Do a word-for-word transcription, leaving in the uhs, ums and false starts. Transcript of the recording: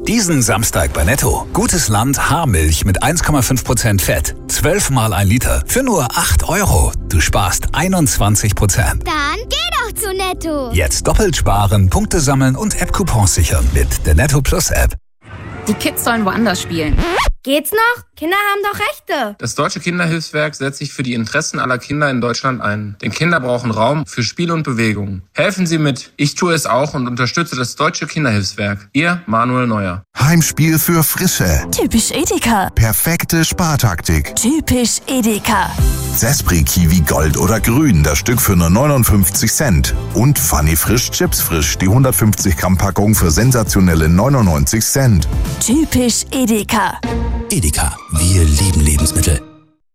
Diesen Samstag bei Netto. Gutes Land Haarmilch mit eins Komma fünf Prozent Fett. zwölf mal ein Liter für nur acht Euro. Du sparst einundzwanzig Prozent. Dann geh doch zu Netto. Jetzt doppelt sparen, Punkte sammeln und App-Coupons sichern mit der Netto Plus App. Die Kids sollen woanders spielen. Geht's noch? Kinder haben doch Rechte. Das Deutsche Kinderhilfswerk setzt sich für die Interessen aller Kinder in Deutschland ein. Denn Kinder brauchen Raum für Spiel und Bewegung. Helfen Sie mit. Ich tue es auch und unterstütze das Deutsche Kinderhilfswerk. Ihr Manuel Neuer. Heimspiel für Frische. Typisch Edeka. Perfekte Spartaktik. Typisch Edeka. Zespri Kiwi Gold oder Grün, das Stück für nur neunundfünfzig Cent. Und Funny Frisch Chips Frisch, die hundertfünfzig Gramm Packung für sensationelle neunundneunzig Cent. Typisch Edeka. Edeka, wir lieben Lebensmittel.